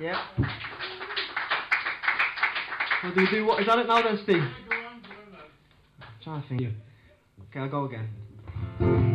Yep. Well, do we do what is on it now then, Steve? Yeah, go on then. I'm trying to think. Okay, I'll go again.